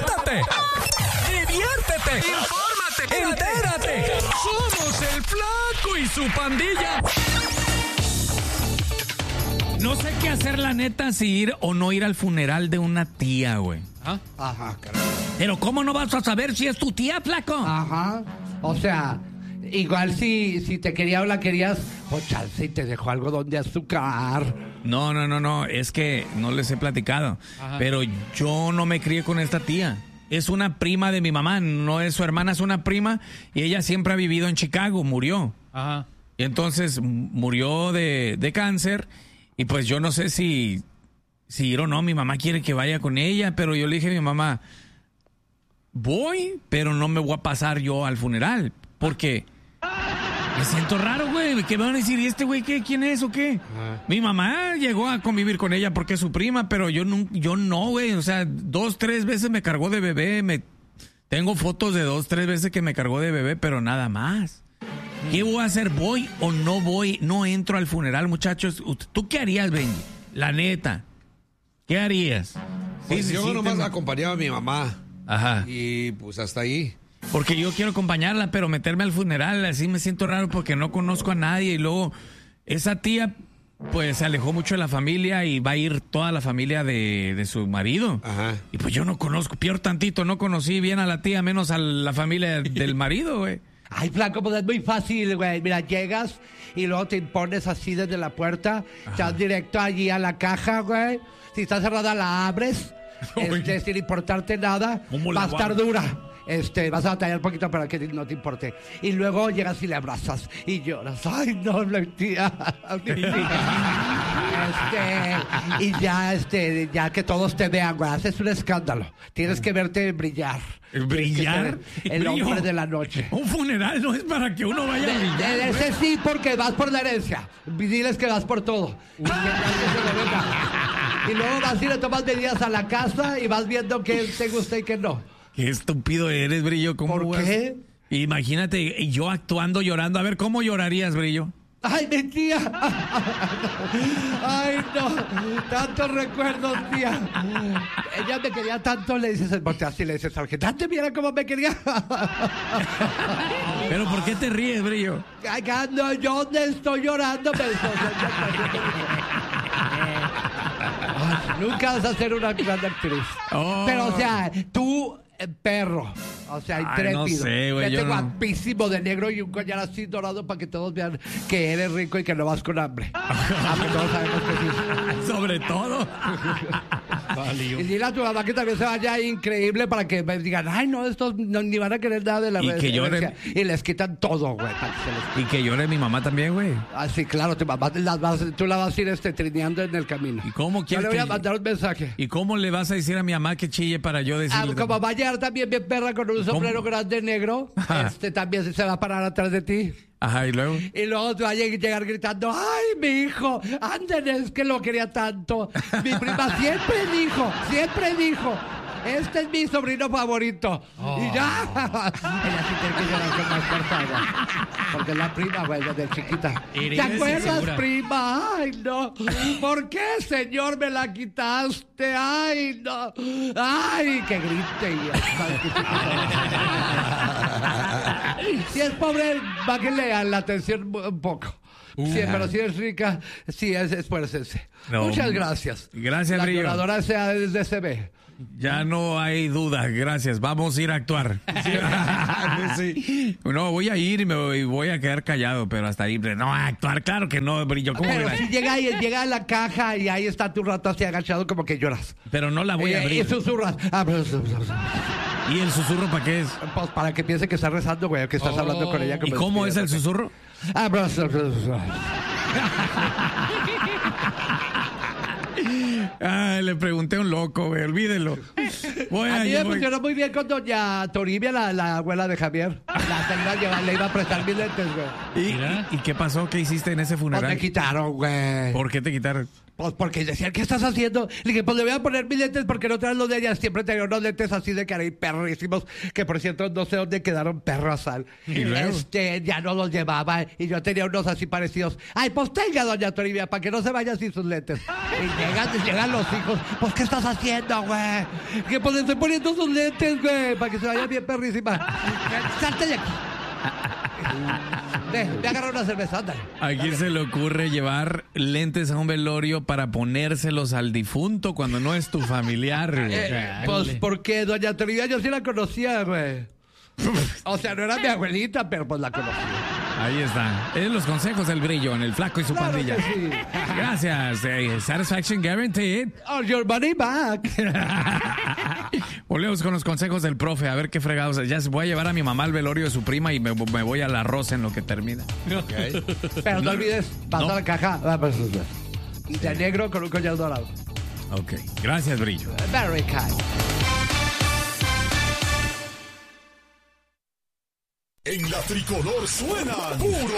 Siéntate, diviértete, infórmate, entérate. Somos el Flaco y su pandilla. No sé qué hacer, la neta, si ir o no ir al funeral de una tía, güey. Ajá, caray. Pero ¿cómo no vas a saber si es tu tía, Flaco? Ajá. O sea, igual si te quería o la querías, pues chance y te dejó algodón de azúcar. No. Es que no les he platicado. Ajá. Pero yo no me crié con esta tía. Es una prima de mi mamá, no es su hermana, es una prima. Y ella siempre ha vivido en Chicago, murió. Ajá. Y entonces murió de cáncer. Y pues yo no sé si ir o no. Mi mamá quiere que vaya con ella, pero yo le dije a mi mamá, voy, pero no me voy a pasar yo al funeral. Porque me siento raro, güey. ¿Qué me van a decir? ¿Y este güey qué? ¿Quién es o qué? Mi mamá llegó a convivir con ella porque es su prima, pero yo no, güey. O sea, 2, 3 veces me cargó de bebé. Tengo fotos de 2, 3 veces que me cargó de bebé, pero nada más. ¿Qué voy a hacer? ¿Voy o no voy? No entro al funeral, muchachos. ¿Tú qué harías, Benji? La neta. ¿Qué harías? Pues Sí, yo sí, nomás acompañaba a mi mamá. Ajá. Y pues hasta ahí. Porque yo quiero acompañarla, pero meterme al funeral, así me siento raro porque no conozco a nadie. Y luego, esa tía, pues se alejó mucho de la familia y va a ir toda la familia de su marido. Ajá. Y pues yo no conozco, peor tantito, no conocí bien a la tía, menos a la familia del marido, güey. Ay, Flaco, pues es muy fácil, güey. Mira, llegas y luego te impones así desde la puerta. Te vas directo allí a la caja, güey. Si está cerrada, la abres. Sin importarte nada. Va a estar dura. Vas a batallar un poquito para que no te importe. Y luego llegas y le abrazas y lloras. Ay, no, mi tía. Y ya que todos te vean, güey. Haces un escándalo. Tienes que verte brillar. ¿Brillar? El hombre de la noche. Un funeral no es para que uno vaya a brillar. Ese sí, porque vas por la herencia. Diles que vas por todo. Y luego vas y le tomas medidas a la casa y vas viendo qué te gusta y qué no. Qué estúpido eres, Brillo. ¿Cómo ¿Por qué? Imagínate, yo actuando, llorando. A ver, ¿cómo llorarías, Brillo? ¡Ay, mi tía! ¡Ay, no! Tantos recuerdos, tía. Ella me quería tanto, le dices, así le dices, sargento, mira cómo me quería. ¿Pero por qué te ríes, Brillo? Ay, no, yo no estoy llorando, nunca vas a ser una gran actriz. Oh. Pero, o sea, tú, perro. O sea, intrépido. No sé, güey. Vete guapísimo de negro y un collar así dorado para que todos vean que eres rico y que no vas con hambre. Todos sabemos que sí. Sobre todo. Y dile a tu mamá que también se vaya increíble para que me digan, ay, no, estos ni van a querer nada de la Y que lloren. Y les quitan todo, güey. Y que llore mi mamá también, güey. Ah, sí, claro, tu mamá tú la vas a ir trineando en el camino. ¿Y cómo Yo quieres le voy a que- mandar un mensaje. ¿Y cómo le vas a decir a mi mamá que chille para yo decirle? Como va a llegar también bien perra con un sombrero grande negro, Ajá. también se va a parar atrás de ti. Ajá, y luego. Y luego te va a llegar gritando, ¡ay, mi hijo! Anden, es que lo quería tanto. Mi prima siempre dijo, este es mi sobrino favorito. Y ya. Ella sí tiene que llorar con más fuerza, güey. Porque es la prima, güey, desde chiquita. ¿Te acuerdas, insegura. prima? Ay, no. ¿Por qué, señor, me la quitaste? Ay, no. Ay, que grite. Si es pobre, bájenle a la atención un poco. Sí, pero si es rica, sí, esfuércense. No. Muchas gracias. Gracias, La Brillo. lloradora sea desde CB. Ya no hay duda, gracias. Vamos a ir a actuar. Sí. No, voy a ir y me voy a quedar callado, pero hasta ahí. No, a actuar, claro que no, Brillo. ¿Cómo Pero voy a- si llega a la caja y ahí está tu rato así agachado como que lloras. Pero no la voy a Y abrir. susurras. ¿Y el susurro para qué es? Pues para que piense que estás rezando, güey, que estás hablando con ella. ¿Y cómo es el susurro? Ah, le pregunté a un loco, güey, olvídelo. A mí me funcionó muy bien con doña Toribia, la abuela de Javier. La señora le iba a prestar mis lentes, güey. ¿Y qué pasó? ¿Qué hiciste en ese Pues funeral? me quitaron, güey. ¿Por qué te quitaron? Pues porque decían, ¿qué estás haciendo? Le dije, pues le voy a poner mis lentes porque no traes los de ella. Siempre tenía unos lentes así de cara y perrísimos, que por cierto no sé dónde quedaron, perros sal. ¿Y luego? Ya no los llevaba y yo tenía unos así parecidos. Ay, pues tenga, doña Toribia, para que no se vaya sin sus lentes. Y llegan los hijos, pues ¿qué estás haciendo, güey? Que pues le estoy poniendo sus lentes, güey, para que se vaya bien perrísima. Salte de aquí. Ve agarrar una cerveza, ándale. ¿A quién se le ocurre llevar lentes a un velorio para ponérselos al difunto cuando no es tu familiar, güey? Pues porque doña Toribia yo sí la conocía, güey. O sea, no era mi abuelita, pero pues la conocía. Ahí está. Es los consejos del Brillo en el Flaco y su Claro pandilla. que sí. Gracias. Satisfaction guaranteed. On your money back. Volvemos con los consejos del profe. A ver qué fregados. Ya voy a llevar a mi mamá al velorio de su prima y me voy al arroz en lo que termina. Pero no olvides, pasa No. la caja. Y de negro con un collar dorado. Ok. Gracias, Brillo. Very kind. En la tricolor suena puro